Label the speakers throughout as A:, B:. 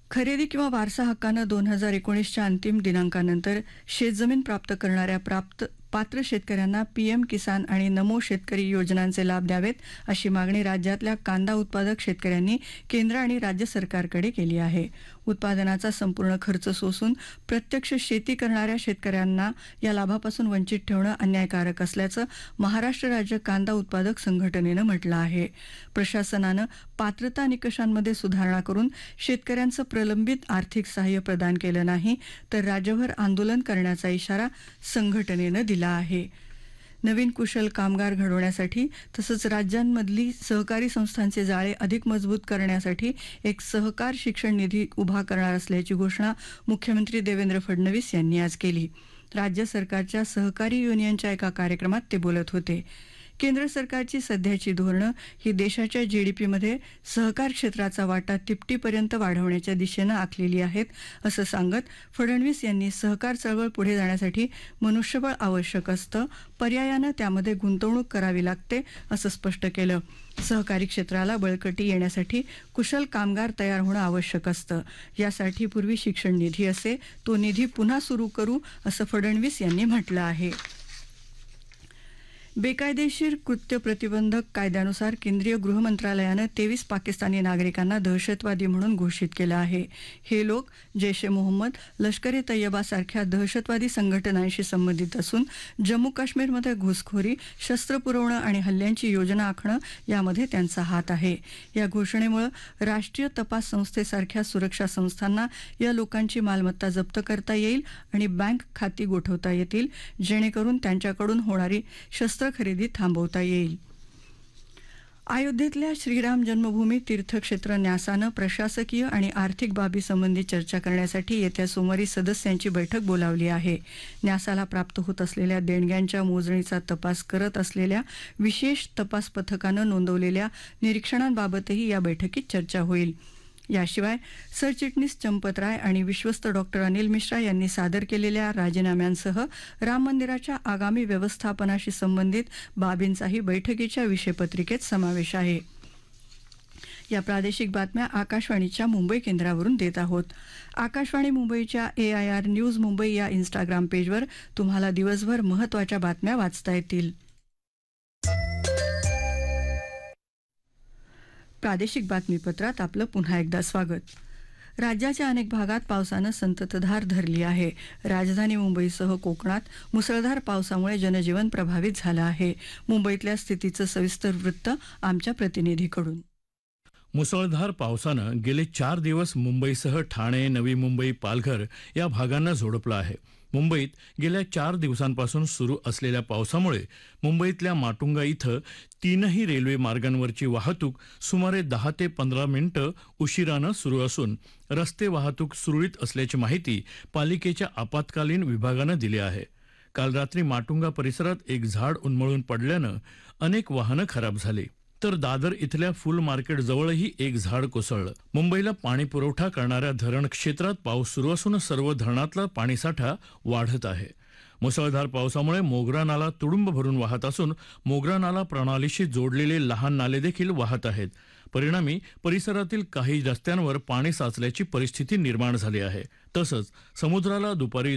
A: खरेदी किंवा वारसा हक्कानं 2019च्या अंतिम दिनांकानंतर शेतजमीन प्राप्त करणाऱ्या पात्र शेतकऱ्यांना पीएम किसान आणि नमो शेतकरी योजनांचे लाभ द्यावेत अशी मागणी राज्यातल्या कांदा उत्पादक शेतकऱ्यांनी केंद्र आणि राज्य सरकारकडे केली आहे. उत्पादनाचा संपूर्ण खर्च सोसून प्रत्यक्ष शेती करणाऱ्या शेतकऱ्यांना या लाभापासून वंचित ठेवणं अन्यायकारक असल्याचं महाराष्ट्र राज्य कांदा उत्पादक संघटनेनं म्हटलं आहे. प्रशासनानं पात्रता निकषांमध्ये सुधारणा करून शेतकऱ्यांचं प्रलंबित आर्थिक सहाय्य प्रदान केलं नाही तर राज्यभर आंदोलन करण्याचा इशारा संघटनेनं दिला आहे. नवीन कुशल कामगार घडवण्यासाठी तसंच राज्यांमधली सहकारी संस्थांचे जाळे अधिक मजबूत करण्यासाठी एक सहकार शिक्षण निधी उभा करणार असल्याची घोषणा मुख्यमंत्री देवेंद्र फडणवीस यांनी आज केली. राज्य सरकारच्या सहकारी युनियनच्या एका कार्यक्रमात ते बोलत होते. केंद्र सरकारची सध्याची धोरणं ही देशाच्या जीडीपीमध्ये सहकार क्षेत्राचा वाटा तिपटीपर्यंत वाढवण्याच्या दिशेनं आखलेली आहेत असं सांगत फडणवीस यांनी सहकार चळवळ पुढे जाण्यासाठी मनुष्यबळ आवश्यक असतं, पर्यायानं त्यामध्ये गुंतवणूक करावी लागते असं स्पष्ट केलं. सहकारी क्षेत्राला बळकटी येण्यासाठी कुशल कामगार तयार होणं आवश्यक असतं. यासाठी पूर्वी शिक्षण निधी असे तो निधी पुन्हा सुरू करू असं फडणवीस यांनी म्हटलं आहे. बेकायदेशीर कृत्य प्रतिबंधक कायद्यानुसार केंद्रीय गृह मंत्रालयानं 23 पाकिस्तानी नागरिकांना दहशतवादी म्हणून घोषित केलं आहे. हे लोक जैश ए मोहम्मद, लष्कर ए तय्यबासारख्या दहशतवादी संघटनांशी संबंधित असून जम्मू काश्मीरमध्ये घुसखोरी, शस्त्र पुरवणं आणि हल्ल्यांची योजना आखणं यामध्ये त्यांचा हात आहे. या घोषणेमुळे राष्ट्रीय तपास संस्थेसारख्या सुरक्षा संस्थांना या लोकांची मालमत्ता जप्त करता येईल आणि बँक खाती गोठवता येतील, जेणेकरून त्यांच्याकडून होणारी शस्त्र खरेदी थांबवता येईल. अयोध्येतल्या श्रीराम जन्मभूमी तीर्थक्षेत्र न्यासानं प्रशासकीय आणि आर्थिक बाबी संबंधी चर्चा करण्यासाठी येत्या सोमवारी सदस्यांची बैठक बोलावली आहे. न्यासाला प्राप्त होत असलेल्या देणग्यांच्या मोजणीचा तपास करत असलेल्या विशेष तपास पथकानं नोंदवलेल्या निरीक्षणांबाबतही या बैठकीत चर्चा होईल. याशिवाय सरचिटणीस चंपत राय आणि विश्वस्त डॉक्टर अनिल मिश्रा यांनी सादर केलेल्या राजीनाम्यांसह राम मंदिराच्या आगामी व्यवस्थापनाशी संबंधित बाबींचाही बैठकीच्या विषयपत्रिकेत समावेश आहे. या प्रादेशिक बातम्या आकाशवाणीच्या मुंबई केंद्रावरून देत आहोत. आकाशवाणी मुंबईच्या AIR न्यूज मुंबई या इंस्टाग्राम पेजवर तुम्हाला दिवसभर महत्त्वाच्या बातम्या वाचता येतील. प्रादेशिक बातमीपत्रात आपलं पुन्हा एकदा स्वागत. राज्याच्या अनेक भागात पावसानं संततधार धरली आहे. राजधानी मुंबईसह कोकणात मुसळधार पावसामुळे जनजीवन प्रभावित झालं आहे. मुंबईतल्या स्थितीचं सविस्तर वृत्त आमच्या प्रतिनिधीकडून.
B: मुसळधार पावसानं गेले 4 दिवस मुंबईसह ठाणे, नवी मुंबई, पालघर या भागांना झोडपलं आहे. मुंबईत गेल्या 4 दिवसांपासून सुरू असलेल्या पावसामुळे मुंबईतल्या माटुंगा इथं 3ही रेल्वे मार्गांवरची वाहतूक सुमारे 10 ते 15 मिनिटं उशिरानं सुरू असून रस्ते वाहतूक सुरळीत असल्याची माहिती पालिकेच्या आपत्कालीन विभागानं दिली आहे. काल रात्री माटुंगा परिसरात एक झाड उन्मळून पडल्यानं अनेक वाहनं खराब झाली, तर दादर इथल्या फुल मार्केट जवळही एक झाड कोसळलं. मुंबईला पाणी पुरवठा करणाऱ्या धरण क्षेत्रात पाऊस सुरू असून सर्व धरणातला पाणीसाठा वाढत आहे. मुसळधार पावसामुळे मोगरा नाला तुडुंब भरून वाहत असून मोगरा नाला प्रणालीशी जोडलेले लहान नाले देखील वाहत आहेत. परिणामी परिसरातील काही रस्त्यांवर पाणी साचल्याची परिस्थिती निर्माण झाली आहे. तसंच समुद्राला दुपारी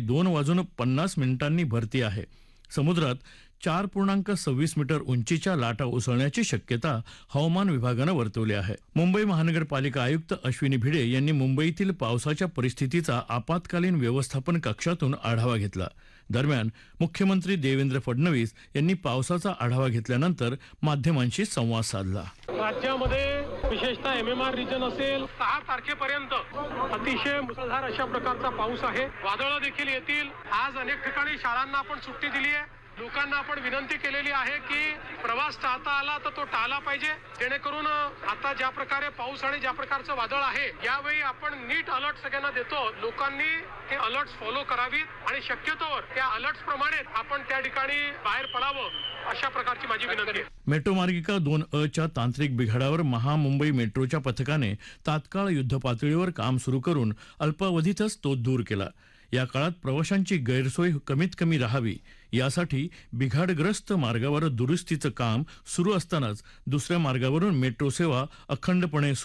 B: 2:50 भरती आहे. समुद्रात 4.26 मीटर उंचीच्या लाटा उसळण्याची शक्यता हवामान विभागानं वर्तवली आहे. मुंबई महानगरपालिका आयुक्त अश्विनी भिडे यांनी मुंबईतील पावसाच्या परिस्थितीचा आपत्कालीन व्यवस्थापन कक्षातून आढावा घेतला. दरम्यान मुख्यमंत्री देवेंद्र फडणवीस यांनी पावसाचा आढावा घेतल्यानंतर माध्यमांशी संवाद साधला.
C: राज्यामध्ये विशेषतः MMR रिजन असेल 6 तारखेपर्यंत अतिशय मुसळधार अशा प्रकारचा पाऊस आहे. वादळं देखील येतील. आज अनेक ठिकाणी शाळांना आपण सुट्टी दिली आहे. लोकांना आपण विनंती केलेली आहे की प्रवास टाळता आला तर तो टाळला पाहिजे, जेणेकरून आता ज्या प्रकारे पाऊस आणि ज्या प्रकारचं वादळ आहे यावेळी आपण नीट अलर्ट सगळ्यांना देतो. लोकांनी हे अलर्ट्स फॉलो करावीत आणि शक्यतोवर त्या अलर्ट्स प्रमाणे आपण त्या ठिकाणी बाहेर पडावं, अशा प्रकारची माझी विनंती आहे.
B: मेट्रो मार्गिका 2A च्या तांत्रिक बिघाडावर महामुंबई मेट्रोच्या पथकाने तात्काळ युद्धपातळीवर काम सुरू करून अल्पावधीतच तो दूर केला. या काळात प्रवाशांची गैरसोय कमीत कमी राहावी यासाठी बिघाडग्रस्त मार्गावर दुरुस्तीचं काम सुरू असतानाच दुसऱ्या मार्गावरून मेट्रो सेवा अखंडपणे